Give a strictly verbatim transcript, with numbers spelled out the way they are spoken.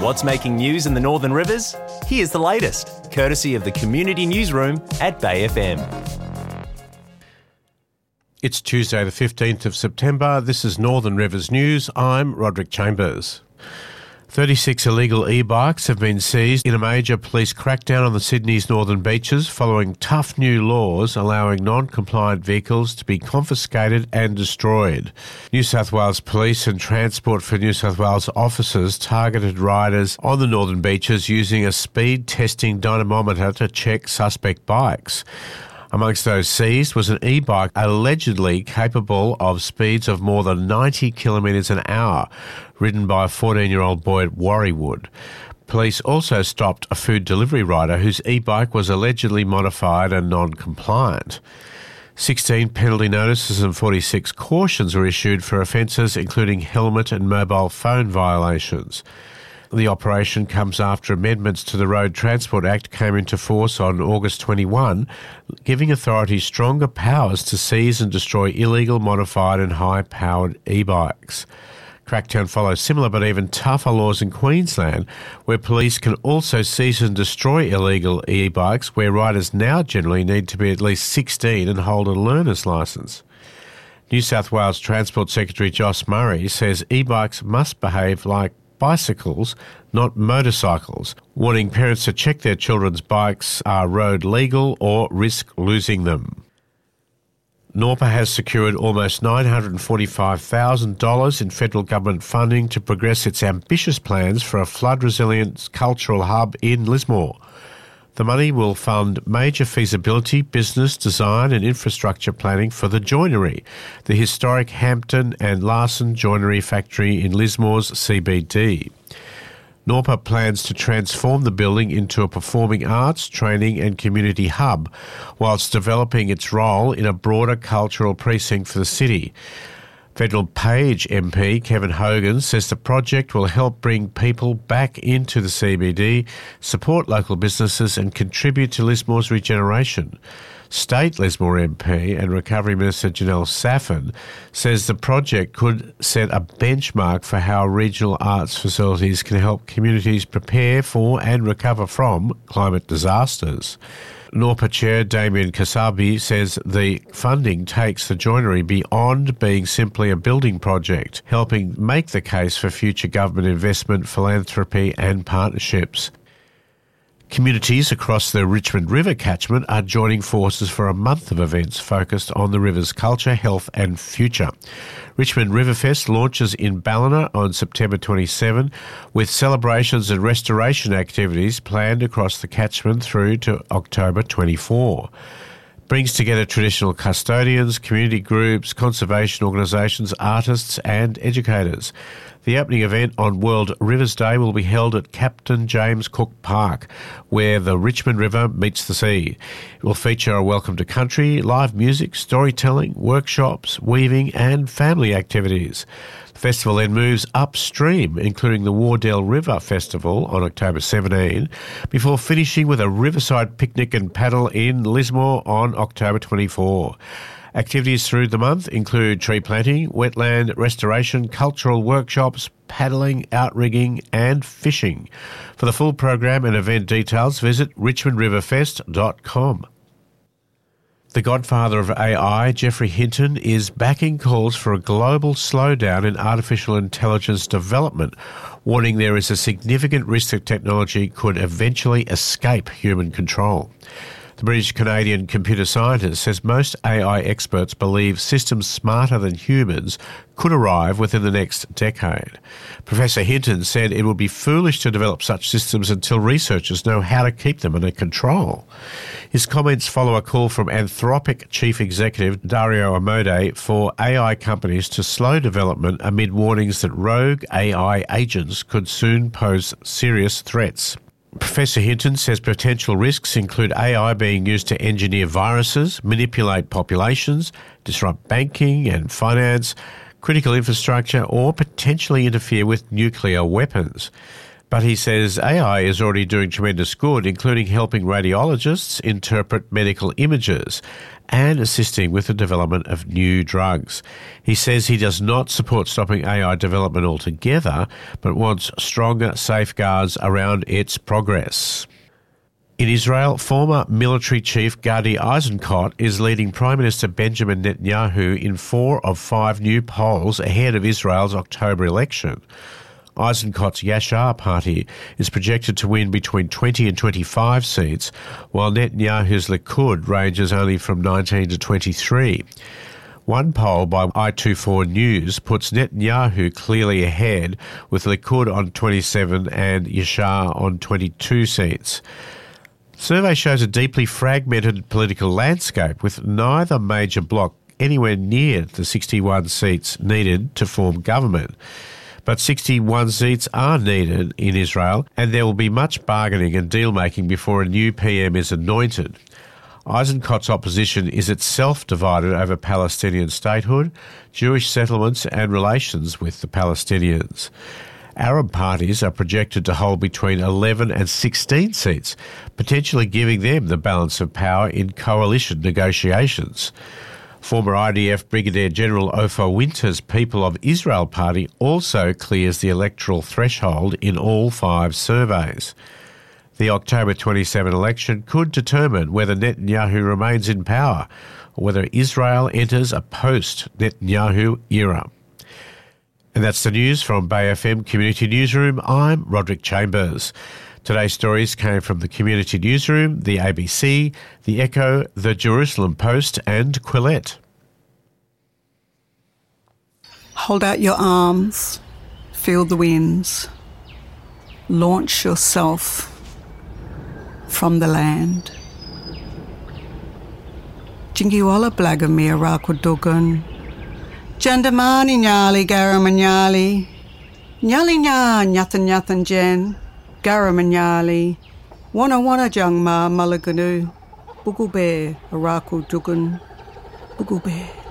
What's making news in the Northern Rivers? Here's the latest, courtesy of the Community Newsroom at Bay F M. It's Tuesday the fifteenth of September. This is Northern Rivers News. I'm Roderick Chambers. thirty-six illegal e-bikes have been seized in a major police crackdown on the Sydney's northern beaches following tough new laws allowing non-compliant vehicles to be confiscated and destroyed. New South Wales Police and Transport for New South Wales officers targeted riders on the northern beaches using a speed testing dynamometer to check suspect bikes. Amongst those seized was an e-bike allegedly capable of speeds of more than ninety kilometres an hour, ridden by a fourteen-year-old boy at Warriewood. Police also stopped a food delivery rider whose e-bike was allegedly modified and non-compliant. sixteen penalty notices and forty-six cautions were issued for offences including helmet and mobile phone violations. The operation comes after amendments to the Road Transport Act came into force on August twenty-first, giving authorities stronger powers to seize and destroy illegal, modified and high-powered e-bikes. Crackdown follows similar but even tougher laws in Queensland, where police can also seize and destroy illegal e-bikes, where riders now generally need to be at least sixteen and hold a learner's licence. New South Wales Transport Secretary Joss Murray says e-bikes must behave like bicycles, not motorcycles, warning parents to check their children's bikes are road legal or risk losing them. Norpa has secured almost nine hundred forty-five thousand dollars in federal government funding to progress its ambitious plans for a flood-resilient cultural hub in Lismore. The money will fund major feasibility, business, design and infrastructure planning for the joinery, the historic Hampton and Larson Joinery Factory in Lismore's C B D. Norpa plans to transform the building into a performing arts, training and community hub, whilst developing its role in a broader cultural precinct for the city. Federal Page M P Kevin Hogan says the project will help bring people back into the C B D, support local businesses and contribute to Lismore's regeneration. State Lismore M P and Recovery Minister Janelle Saffin says the project could set a benchmark for how regional arts facilities can help communities prepare for and recover from climate disasters. Norpa Chair Damien Kasabi says the funding takes the joinery beyond being simply a building project, helping make the case for future government investment, philanthropy and partnerships. Communities across the Richmond River catchment are joining forces for a month of events focused on the river's culture, health and future. Richmond Riverfest launches in Ballina on September twenty-seventh, with celebrations and restoration activities planned across the catchment through to October twenty-fourth. Brings together traditional custodians, community groups, conservation organisations, artists and educators. The opening event on World Rivers Day will be held at Captain James Cook Park, where the Richmond River meets the sea. It will feature a welcome to country, live music, storytelling, workshops, weaving and family activities. The festival then moves upstream, including the Wardell River Festival on October seventeenth, before finishing with a riverside picnic and paddle in Lismore on October twenty-fourth. Activities through the month include tree planting, wetland restoration, cultural workshops, paddling, outrigging and fishing. For the full program and event details, visit richmond river fest dot com. The godfather of A I, Geoffrey Hinton, is backing calls for a global slowdown in artificial intelligence development, warning there is a significant risk that technology could eventually escape human control. The British-Canadian computer scientist says most A I experts believe systems smarter than humans could arrive within the next decade. Professor Hinton said it would be foolish to develop such systems until researchers know how to keep them under control. His comments follow a call from Anthropic Chief Executive Dario Amodei for A I companies to slow development amid warnings that rogue A I agents could soon pose serious threats. Professor Hinton says potential risks include A I being used to engineer viruses, manipulate populations, disrupt banking and finance, critical infrastructure, or potentially interfere with nuclear weapons. But he says A I is already doing tremendous good, including helping radiologists interpret medical images and assisting with the development of new drugs. He says he does not support stopping A I development altogether, but wants stronger safeguards around its progress. In Israel, former military chief Gadi Eisenkot is leading Prime Minister Benjamin Netanyahu in four of five new polls ahead of Israel's October election. Eisenkot's Yashar party is projected to win between twenty and twenty-five seats, while Netanyahu's Likud ranges only from nineteen to twenty-three. One poll by I twenty-four News puts Netanyahu clearly ahead, with Likud on twenty-seven and Yashar on twenty-two seats. The survey shows a deeply fragmented political landscape, with neither major bloc anywhere near the sixty-one seats needed to form government. But sixty-one seats are needed in Israel, and there will be much bargaining and deal-making before a new P M is anointed. Eisenkot's opposition is itself divided over Palestinian statehood, Jewish settlements and relations with the Palestinians. Arab parties are projected to hold between eleven and sixteen seats, potentially giving them the balance of power in coalition negotiations. Former I D F Brigadier General Ofer Winter's People of Israel party also clears the electoral threshold in all five surveys. The October twenty-seventh election could determine whether Netanyahu remains in power or whether Israel enters a post-Netanyahu era. And that's the news from Bay F M Community Newsroom. I'm Roderick Chambers. Today's stories came from the Community Newsroom, the A B C, the Echo, the Jerusalem Post and Quillette. Hold out your arms, feel the winds, launch yourself from the land. Jingiwala blagamir rakudugun, Jandamani nyali garamanyali, nyali nya nyathan nyathan jen. Garamanyali, Wana Wana Jangma Malaganu, Bugube, Araku Dugun, Bugube.